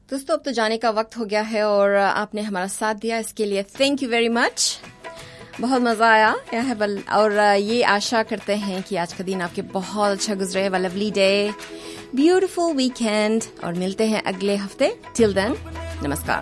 दोस्तों अब तो जाने का वक्त हो गया है और आपने हमारा साथ दिया, इसके लिए थैंक यू वेरी मच। बहुत मजा आया और ये आशा करते हैं कि आज का दिन आपके बहुत अच्छा गुजरे। लवली डे, ब्यूटीफुल वीकेंड, और मिलते हैं अगले हफ्ते। टिल देन, नमस्कार।